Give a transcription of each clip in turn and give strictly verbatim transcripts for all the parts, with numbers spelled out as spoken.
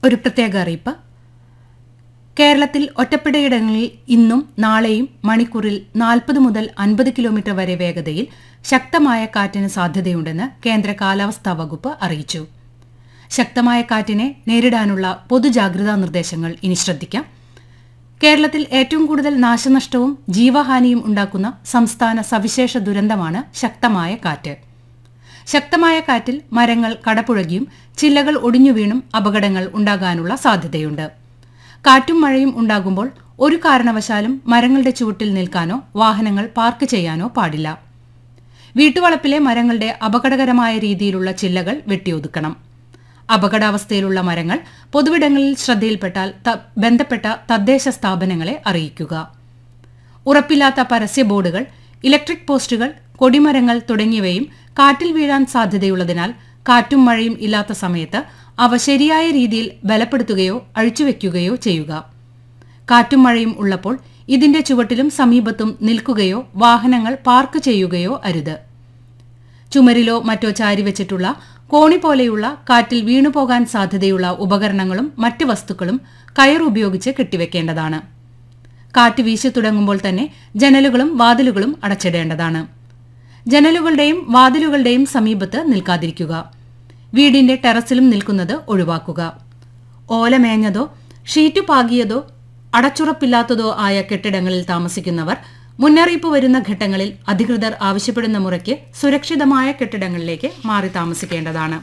ഒരു പ്രത്യേക അറിയിപ്പ്. കേരളത്തിൽ ഒറ്റപ്പെട്ടയിടങ്ങളിൽ ഇന്നും നാളെയും മണിക്കൂറിൽ നാൽപ്പത് മുതൽ അൻപത് കിലോമീറ്റർ വരെ വേഗതയിൽ ശക്തമായ കാറ്റിന് സാധ്യതയുണ്ടെന്ന് കേന്ദ്ര കാലാവസ്ഥാ വകുപ്പ് അറിയിച്ചു. ശക്തമായ കാറ്റിനെ നേരിടാനുള്ള പൊതുജാഗ്രതാ നിർദ്ദേശങ്ങൾ ഇനി ശ്രദ്ധിക്കാം. കേരളത്തിൽ ഏറ്റവും കൂടുതൽ നാശനഷ്ടവും ജീവഹാനിയും ഉണ്ടാക്കുന്ന സംസ്ഥാന സവിശേഷ ദുരന്തമാണ് ശക്തമായ കാറ്റ്. ശക്തമായ കാറ്റിൽ മരങ്ങൾ കടപുഴകിയും ചില്ലകൾ ഒടിഞ്ഞുവീണും അപകടങ്ങൾ ഉണ്ടാകാനുള്ള സാധ്യതയുണ്ട്. കാറ്റും മഴയും ഉണ്ടാകുമ്പോൾ ഒരു കാരണവശാലും മരങ്ങളുടെ ചുവട്ടിൽ നിൽക്കാനോ വാഹനങ്ങൾ പാർക്ക് ചെയ്യാനോ പാടില്ല. വീട്ടുവളപ്പിലെ മരങ്ങളുടെ അപകടകരമായ രീതിയിലുള്ള ചില്ലകൾ വെട്ടിയൊതുക്കണം. അപകടാവസ്ഥയിലുള്ള മരങ്ങൾ പൊതുവിടങ്ങളിൽ ശ്രദ്ധയിൽപ്പെട്ടാൽ ബന്ധപ്പെട്ട തദ്ദേശ സ്ഥാപനങ്ങളെ അറിയിക്കുക. ഉറപ്പില്ലാത്ത പരസ്യ ബോർഡുകൾ, ഇലക്ട്രിക് പോസ്റ്റുകൾ, കൊടിമരങ്ങൾ തുടങ്ങിയവയും കാറ്റിൽ വീഴാൻ സാധ്യതയുള്ളതിനാൽ കാറ്റും മഴയും ഇല്ലാത്ത സമയത്ത് അവ ശരിയായ രീതിയിൽ ബലപ്പെടുത്തുകയോ അഴിച്ചുവെക്കുകയോ ചെയ്യുക. കാറ്റും മഴയും ഉള്ളപ്പോൾ ഇതിന്റെ ചുവട്ടിലും സമീപത്തും നിൽക്കുകയോ വാഹനങ്ങൾ പാർക്ക് ചെയ്യുകയോ അരുത്. ചുമരിലോ മറ്റോ ചാരിവെച്ചിട്ടുള്ള കോണി പോലെയുള്ള കാറ്റിൽ വീണുപോകാൻ സാധ്യതയുള്ള ഉപകരണങ്ങളും മറ്റ് വസ്തുക്കളും കയറുപയോഗിച്ച് കെട്ടിവെക്കേണ്ടതാണ്. കാറ്റ് വീശി തുടങ്ങുമ്പോൾ തന്നെ ജനലുകളും വാതിലുകളും അടച്ചിടേണ്ടതാണ്. ജനലുകളുടെയും വാതിലുകളുടെയും സമീപത്ത് നിൽക്കാതിരിക്കുക. വീടിന്റെ ടെറസിലും നിൽക്കുന്നത് ഒഴിവാക്കുക. ഓലമേഞ്ഞതോ ഷീറ്റ് പാകിയതോ അടച്ചുറപ്പില്ലാത്തതോ ആയ കെട്ടിടങ്ങളിൽ താമസിക്കുന്നവർ മുന്നറിയിപ്പ് വരുന്ന ഘട്ടങ്ങളിൽ അധികൃതർ ആവശ്യപ്പെടുന്ന മുറയ്ക്ക് സുരക്ഷിതമായ കെട്ടിടങ്ങളിലേക്ക് മാറി താമസിക്കേണ്ടതാണ്.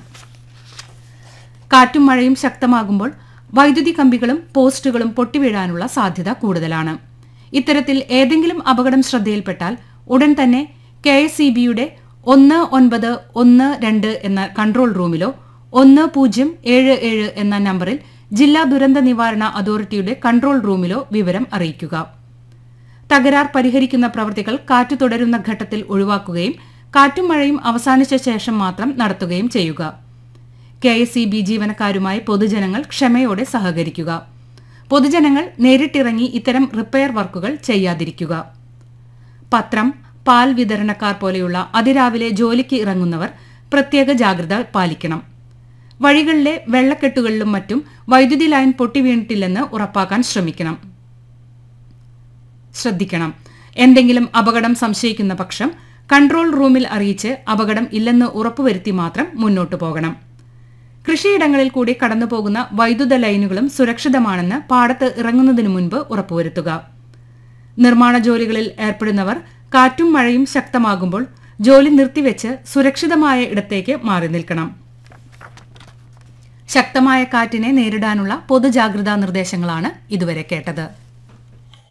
കാറ്റും മഴയും ശക്തമാകുമ്പോൾ വൈദ്യുതി കമ്പികളും പോസ്റ്റുകളും പൊട്ടിവീഴാനുള്ള സാധ്യത കൂടുതലാണ്. ഇത്തരത്തിൽ ഏതെങ്കിലും അപകടം ശ്രദ്ധയിൽപ്പെട്ടാൽ ഉടൻ തന്നെ കെ എസ് ഇ ബിയുടെ ഒന്ന് ഒൻപത് ഒന്ന് രണ്ട് എന്ന കൺട്രോൾ റൂമിലോ ഒന്ന് പൂജ്യം ഏഴ് ഏഴ് എന്ന നമ്പറിൽ ജില്ലാ ദുരന്ത നിവാരണ അതോറിറ്റിയുടെ കൺട്രോൾ റൂമിലോ വിവരം അറിയിക്കുക. തകരാർ പരിഹരിക്കുന്ന പ്രവൃത്തികൾ കാറ്റ് തുടരുന്ന ഘട്ടത്തിൽ ഒഴിവാക്കുകയും കാറ്റും മഴയും അവസാനിച്ച ശേഷം മാത്രം നടത്തുകയും ചെയ്യുക. കെ എസ് ഇ ബി ജീവനക്കാരുമായി പൊതുജനങ്ങൾ ക്ഷമയോടെ സഹകരിക്കുക. പൊതുജനങ്ങൾ നേരിട്ടിറങ്ങി ഇത്തരം റിപ്പയർ വർക്കുകൾ ചെയ്യാതിരിക്കുക. പത്രം, പാൽ വിതരണക്കാർ പോലെയുള്ള അതിരാവിലെ ജോലിക്ക് ഇറങ്ങുന്നവർ പ്രത്യേക ജാഗ്രത പാലിക്കണം. വഴികളിലെ വെള്ളക്കെട്ടുകളിലും മറ്റും വൈദ്യുതി ലൈൻ പൊട്ടിവീണിട്ടില്ലെന്ന് ഉറപ്പാക്കാൻ ശ്രമിക്കണം ശ്രദ്ധിക്കണം എന്തെങ്കിലും അപകടം സംശയിക്കുന്ന പക്ഷം കൺട്രോൾ റൂമിൽ അറിയിച്ച് അപകടം ഇല്ലെന്ന് ഉറപ്പുവരുത്തി മാത്രം മുന്നോട്ടു പോകണം. കൃഷിയിടങ്ങളിൽ കൂടി കടന്നുപോകുന്ന വൈദ്യുത ലൈനുകളും സുരക്ഷിതമാണെന്ന് പാടത്ത് ഇറങ്ങുന്നതിനു മുൻപ് ഉറപ്പുവരുത്തുക. നിർമ്മാണ ജോലികളിൽ ഏർപ്പെടുന്നവർ കാറ്റും മഴയും ശക്തമാകുമ്പോൾ ജോലി നിർത്തിവെച്ച് സുരക്ഷിതമായ ഇടത്തേക്ക് മാറി നിൽക്കണം. ശക്തമായ കാറ്റിനെ നേരിടാനുള്ള പൊതുജാഗ്രതാ നിർദ്ദേശങ്ങളാണ് ഇതുവരെ കേട്ടത്.